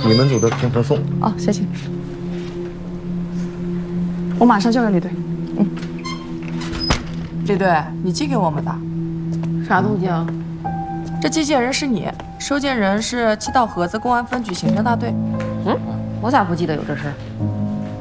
你们组的平车送。 哦，谢谢。我马上交给李队。 李队，你寄给我们的啥东西啊？ 这寄件人是你，收件人是七道河子公安分局刑侦大队。 我咋不记得有这事儿？